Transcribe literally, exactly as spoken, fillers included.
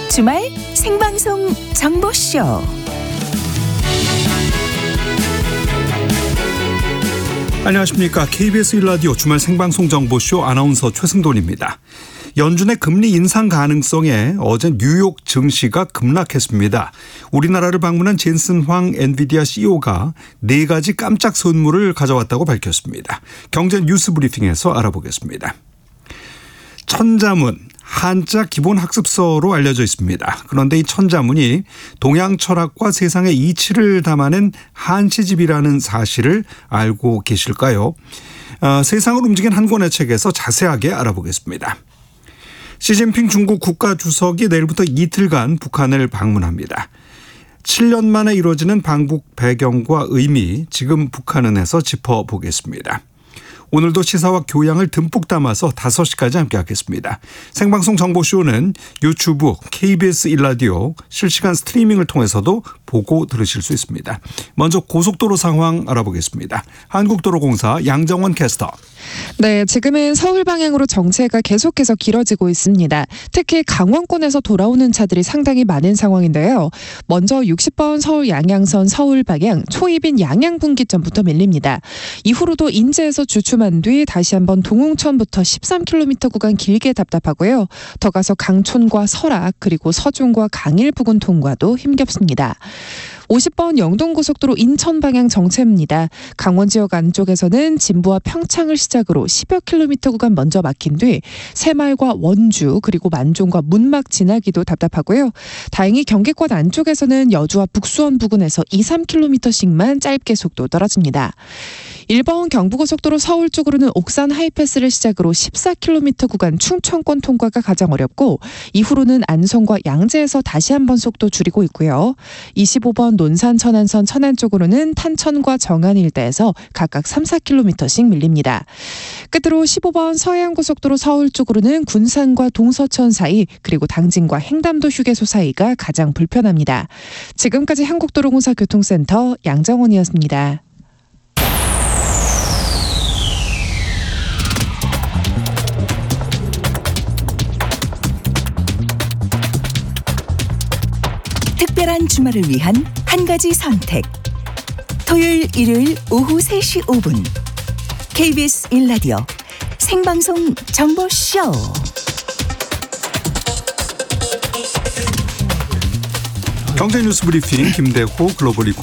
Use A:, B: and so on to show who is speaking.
A: 주말 생방송 정보쇼.
B: 안녕하십니까. 케이비에스 일 라디오 주말 생방송 정보쇼 아나운서 최승돈입니다. 연준의 금리 인상 가능성에 어제 뉴욕 증시가 급락했습니다. 우리나라를 방문한 젠슨 황 엔비디아 씨이오가 네 가지 깜짝 선물을 가져왔다고 밝혔습니다. 경제 뉴스 브리핑에서 알아보겠습니다. 천자문, 한자 기본 학습서로 알려져 있습니다. 그런데 이 천자문이 동양 철학과 세상의 이치를 담아낸 한시집이라는 사실을 알고 계실까요? 어, 세상을 움직인 한 권의 책에서 자세하게 알아보겠습니다. 시진핑 중국 국가주석이 내일부터 이틀간 북한을 방문합니다. 칠 년 만에 이루어지는 방북 배경과 의미, 지금 북한은에서 짚어보겠습니다. 오늘도 시사와 교양을 듬뿍 담아서 다섯 시까지 함께하겠습니다. 생방송 정보쇼는 유튜브, 케이비에스 일 라디오 실시간 스트리밍을 통해서도 보고 들으실 수 있습니다. 먼저 고속도로 상황 알아보겠습니다. 한국도로공사 양정원 캐스터.
C: 네, 지금은 서울 방향으로 정체가 계속해서 길어지고 있습니다. 특히 강원권에서 돌아오는 차들이 상당히 많은 상황인데요. 먼저 육십 번 서울 양양선 서울 방향 초입인 양양분기점부터 밀립니다. 이후로도 인제에서 주춤한 뒤 다시 한번 동웅천부터 십삼 킬로미터 구간 길게 답답하고요. 더 가서 강촌과 설악 그리고 서중과 강일 부근 통과도 힘겹습니다. 오십 번 영동고속도로 인천 방향 정체입니다. 강원 지역 안쪽에서는 진부와 평창을 시작으로 십여 킬로미터 구간 먼저 막힌 뒤 새마을과 원주 그리고 만종과 문막 지나기도 답답하고요. 다행히 경기권 안쪽에서는 여주와 북수원 부근에서 이, 삼 킬로미터씩만 짧게 속도 떨어집니다. 일 번 경부고속도로 서울 쪽으로는 옥산 하이패스를 시작으로 십사 킬로미터 구간 충청권 통과가 가장 어렵고 이후로는 안성과 양재에서 다시 한번 속도 줄이고 있고요. 이십오 번 논산 천안선 천안 쪽으로는 탄천과 정안 일대에서 각각 삼, 사 킬로미터씩 밀립니다. 끝으로 십오 번 서해안고속도로 서울 쪽으로는 군산과 동서천 사이 그리고 당진과 횡담도 휴게소 사이가 가장 불편합니다. 지금까지 한국도로공사 교통센터 양정원이었습니다.
A: 특별한 주말을 위한 한 가지 선택. 토요일, 일요일 오후 세 시 오 분 케이비에스 일 라디오 생방송 정보쇼.
B: 경제 뉴스 브리핑 김대호 글로벌